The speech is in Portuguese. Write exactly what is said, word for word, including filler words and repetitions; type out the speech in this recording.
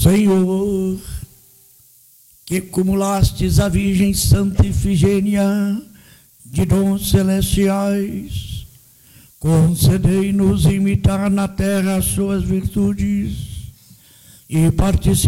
Senhor, que cumulastes a Virgem Santa Ifigênia de dons celestiais, concedei-nos imitar na terra as suas virtudes e participar